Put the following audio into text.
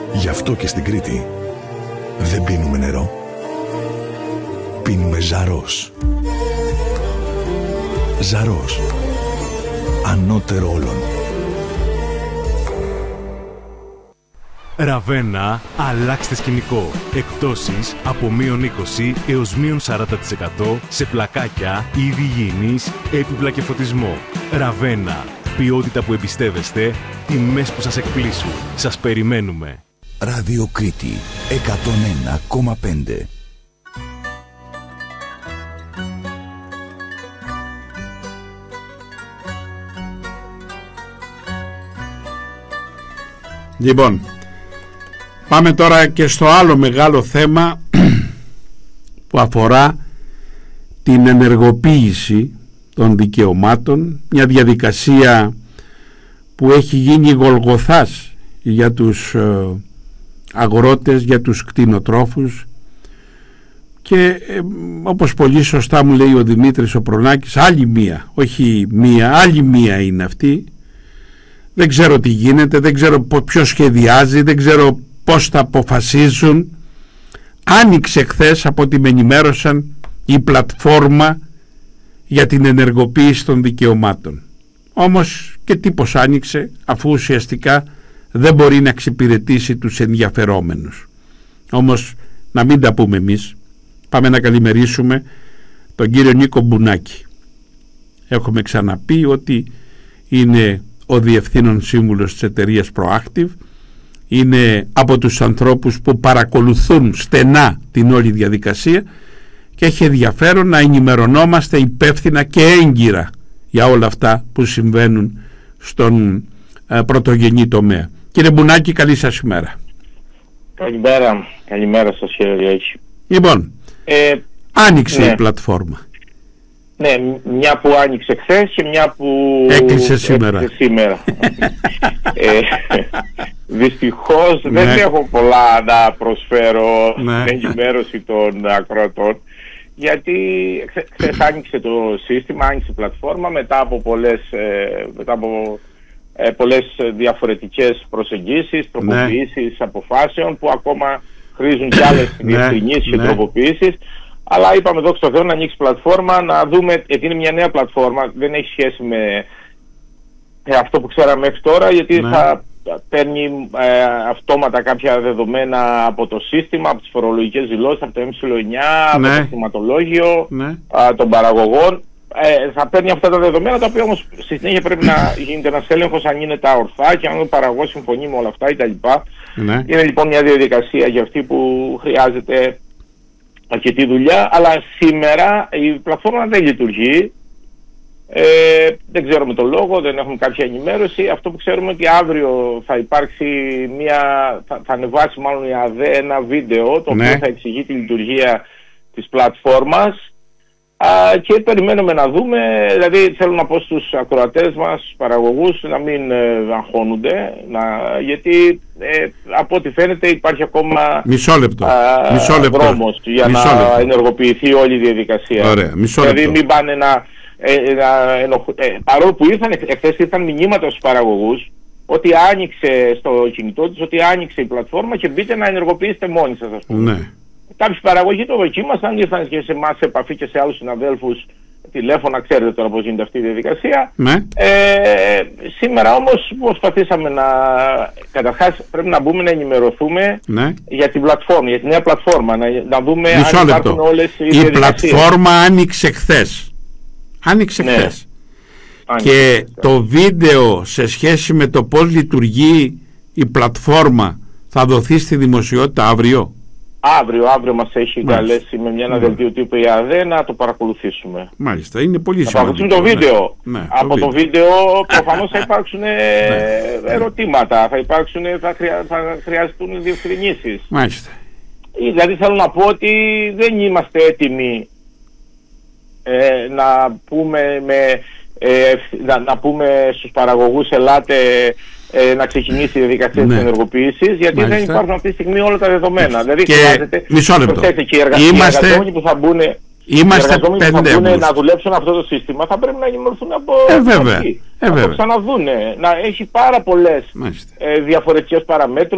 Γι' αυτό και στην Κρήτη δεν πίνουμε νερό. Πίνουμε Ζαρός. Ζαρός. Ανώτερο όλων. Ραβένα, αλλάξτε σκηνικό. Εκπτώσεις από -20 έως -40% σε πλακάκια, είδη υγιεινής, έπιπλα και φωτισμό. Ραβένα, ποιότητα που εμπιστεύεστε, τιμές που σας εκπλήσουν. Σας περιμένουμε. Ράδιο Κρήτη 101,5. Λοιπόν, πάμε τώρα και στο άλλο μεγάλο θέμα που αφορά την ενεργοποίηση των δικαιωμάτων, μια διαδικασία που έχει γίνει γολγοθάς για τους αγρότες, για τους κτηνοτρόφους και όπως πολύ σωστά μου λέει ο Δημήτρης ο Προνάκης, άλλη μία, όχι μία, άλλη μία είναι αυτή. Δεν ξέρω τι γίνεται, δεν ξέρω ποιος σχεδιάζει, δεν ξέρω πώς θα αποφασίζουν. Άνοιξε χθες, από ό,τι με ενημέρωσαν, η πλατφόρμα για την ενεργοποίηση των δικαιωμάτων. Όμως και τι πως άνοιξε, αφού ουσιαστικά δεν μπορεί να εξυπηρετήσει τους ενδιαφερόμενους. Όμως να μην τα πούμε εμείς, πάμε να καλημερίσουμε τον κύριο Νίκο Μπουνάκη. Έχουμε ξαναπεί ότι είναι ο Διευθύνων Σύμβουλος της εταιρείας Proactive, είναι από τους ανθρώπους που παρακολουθούν στενά την όλη διαδικασία και έχει ενδιαφέρον να ενημερωνόμαστε υπεύθυνα και έγκυρα για όλα αυτά που συμβαίνουν στον πρωτογενή τομέα. Κύριε Μπουνάκη, καλή σας ημέρα. Καλημέρα σας κύριε Ριάκη. Λοιπόν, άνοιξε η πλατφόρμα. Ναι, μια που άνοιξε χθες και μια που έκλεισε σήμερα. Δυστυχώς δεν έχω πολλά να προσφέρω στην ενημέρωση των ακροατών, γιατί χθες άνοιξε το σύστημα, άνοιξε η πλατφόρμα μετά από πολλές διαφορετικές προσεγγίσεις, τροποποιήσεις αποφάσεων που ακόμα χρήζουν κι άλλες διευκρινήσεις και τροποποιήσεις. Αλλά είπαμε δόξα τω Θεώ να ανοίξει πλατφόρμα, να δούμε, γιατί είναι μια νέα πλατφόρμα, δεν έχει σχέση με αυτό που ξέραμε μέχρι τώρα, γιατί θα παίρνει αυτόματα κάποια δεδομένα από το σύστημα, από τις φορολογικές δηλώσεις, από το M9, από το χρηματολόγιο των παραγωγών. Θα παίρνει αυτά τα δεδομένα, τα οποία όμως στη συνέχεια πρέπει να γίνεται ένας έλεγχος αν είναι τα ορθά και αν ο παραγωγός συμφωνεί με όλα αυτά κτλ. Είναι λοιπόν μια διαδικασία για αυτή που χρειάζεται αρκετή δουλειά, αλλά σήμερα η πλατφόρμα δεν λειτουργεί. Δεν ξέρουμε τον λόγο, δεν έχουμε κάποια ενημέρωση. Αυτό που ξέρουμε ότι αύριο θα υπάρξει θα ανεβάσει μάλλον η ΑΔΕ ένα βίντεο το οποίο θα εξηγεί τη λειτουργία της πλατφόρμας και περιμένουμε να δούμε. Δηλαδή θέλω να πω στους ακροατές μας, στους παραγωγούς, να μην αγχώνονται, να, γιατί από ό,τι φαίνεται υπάρχει ακόμα δρόμος για να ενεργοποιηθεί όλη η διαδικασία. Ωραία, δηλαδή μην πάνε παρόλο που εχθές ήρθαν μηνύματα στους παραγωγούς ότι άνοιξε στο κινητό τους, ότι άνοιξε η πλατφόρμα και μπείτε να ενεργοποιήσετε μόνοι σας, ας πούμε. Ναι. Κάποιοι παραγωγοί το δοκίμασαν, ήρθαν και σε εμάς σε επαφή και σε άλλους συναδέλφους τηλέφωνα, ξέρετε τώρα πώς γίνεται αυτή η διαδικασία. Σήμερα όμως προσπαθήσαμε καταρχάς πρέπει να μπούμε να ενημερωθούμε για την πλατφόρμα, για τη νέα πλατφόρμα, να δούμε αν υπάρχουν όλες οι διαδικασίες. Η πλατφόρμα άνοιξε χθες. Χθες. Και το βίντεο σε σχέση με το πώς λειτουργεί η πλατφόρμα θα δοθεί στη δημοσιότητα αύριο. Αύριο μας έχει καλέσει με ένα δελτίο τύπου η ΑΔΕ να το παρακολουθήσουμε. Μάλιστα, είναι πολύ σημαντικό. Θα παρακολουθήσουμε το βίντεο. Από το βίντεο προφανώς θα υπάρξουν ερωτήματα, θα χρειαστούν διευκρινήσεις. Μάλιστα. Δηλαδή θέλω να πω ότι δεν είμαστε έτοιμοι να πούμε στους παραγωγούς ελάτε να ξεκινήσει η διαδικασία της ενεργοποίησης, γιατί δεν υπάρχουν αυτή τη στιγμή όλα τα δεδομένα. Δηλαδή χρειάζεται και οι εργαζόμενοι που θα μπουν να δουλέψουν αυτό το σύστημα θα πρέπει να ενημερωθούν από αρχή, να το ξαναδούνε, να έχει πάρα πολλές διαφορετικές παραμέτρους.